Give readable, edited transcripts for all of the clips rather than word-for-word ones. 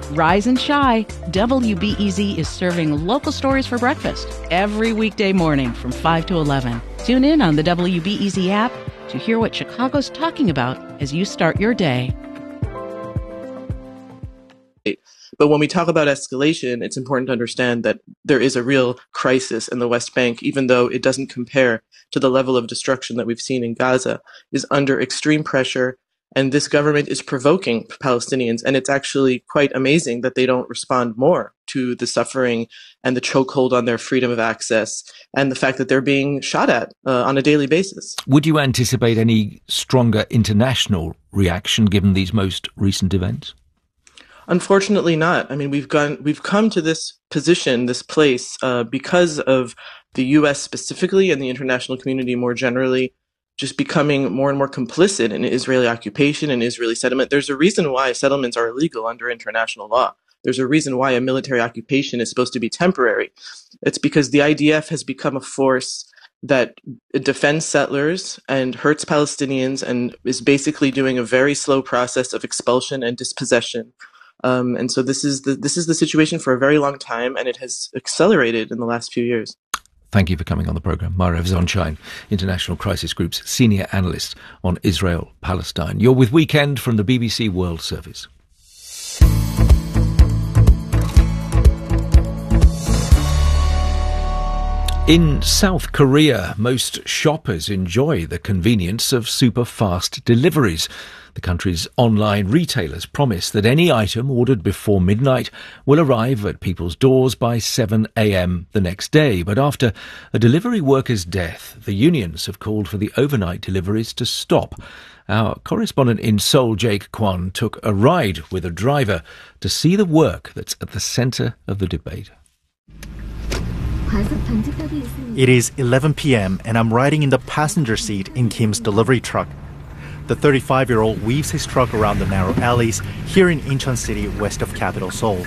Rise and shine. WBEZ is serving local stories for breakfast every weekday morning from 5 to 11. Tune in on the WBEZ app to hear what Chicago's talking about as you start your day. But when we talk about escalation, it's important to understand that there is a real crisis in the West Bank, even though it doesn't compare to the level of destruction that we've seen in Gaza, is under extreme pressure. And this government is provoking Palestinians. And it's actually quite amazing that they don't respond more to the suffering and the chokehold on their freedom of access and the fact that they're being shot at on a daily basis. Would you anticipate any stronger international reaction given these most recent events? Unfortunately not. I mean, we've come to this position, this place, because of the U.S. specifically and the international community more generally, just becoming more and more complicit in Israeli occupation and Israeli settlement. There's a reason why settlements are illegal under international law. There's a reason why a military occupation is supposed to be temporary. It's because the IDF has become a force that defends settlers and hurts Palestinians and is basically doing a very slow process of expulsion and dispossession. And so this is the situation for a very long time, and it has accelerated in the last few years. Thank you for coming on the programme. Marev Zonshine, International Crisis Group's senior analyst on Israel-Palestine. You're with Weekend from the BBC World Service. In South Korea, most shoppers enjoy the convenience of super-fast deliveries. The country's online retailers promise that any item ordered before midnight will arrive at people's doors by 7 a.m. the next day. But after a delivery worker's death, the unions have called for the overnight deliveries to stop. Our correspondent in Seoul, Jake Kwon, took a ride with a driver to see the work that's at the centre of the debate. It is 11 p.m. and I'm riding in the passenger seat in Kim's delivery truck. The 35-year-old weaves his truck around the narrow alleys here in Incheon City, west of capital Seoul.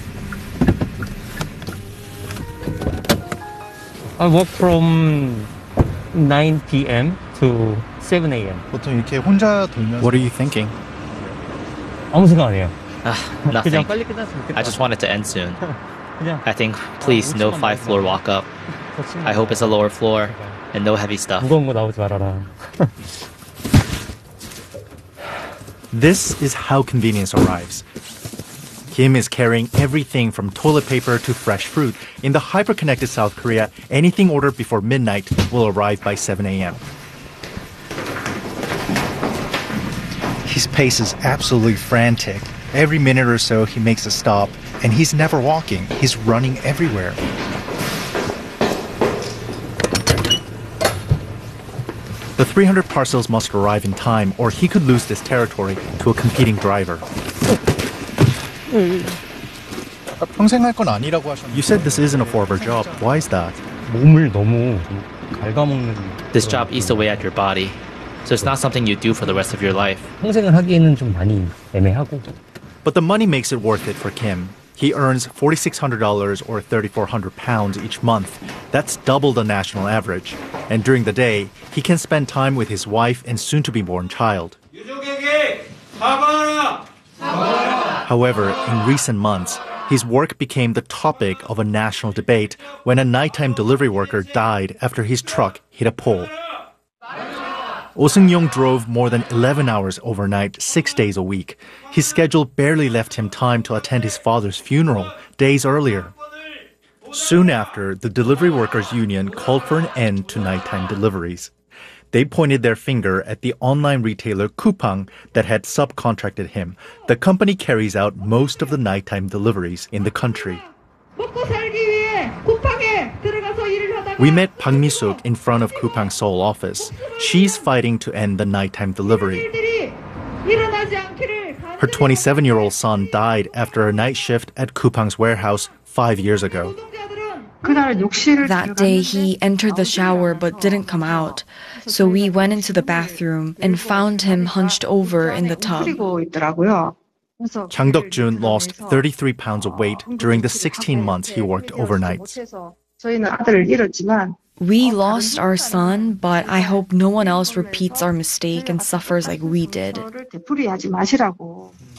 I work from 9 p.m. to 7 a.m. 보통 이렇게 혼자 돌면서 What are you thinking? 아무 생각 안 해요. Nothing. I just want it to end soon. I think, please, no 5-floor walk-up. I hope it's a lower floor and no heavy stuff. 무거운 거 나오지 말아라. This is how convenience arrives. Kim is carrying everything from toilet paper to fresh fruit. In the hyper-connected South Korea, anything ordered before midnight will arrive by 7 a.m. His pace is absolutely frantic. Every minute or so, he makes a stop, and he's never walking. He's running everywhere. The 300 parcels must arrive in time, or he could lose this territory to a competing driver. You said this isn't a forever job. Why is that? This job eats away at your body, so it's not something you do for the rest of your life. But the money makes it worth it for Kim. He earns $4,600 or 3,400 pounds each month. That's double the national average. And during the day, he can spend time with his wife and soon-to-be-born child. However, in recent months, his work became the topic of a national debate when a nighttime delivery worker died after his truck hit a pole. Oh Seung-yong drove more than 11 hours overnight, 6 days a week. His schedule barely left him time to attend his father's funeral days earlier. Soon after, the delivery workers' union called for an end to nighttime deliveries. They pointed their finger at the online retailer Coupang that had subcontracted him. The company carries out most of the nighttime deliveries in the country. We met Park Mi-suk in front of Coupang's Seoul office. She's fighting to end the nighttime delivery. Her 27-year-old son died after a night shift at Coupang's warehouse 5 years ago. That day, he entered the shower but didn't come out. So we went into the bathroom and found him hunched over in the tub. Chang Dok-jun lost 33 pounds of weight during the 16 months he worked overnights. We lost our son, but I hope no one else repeats our mistake and suffers like we did.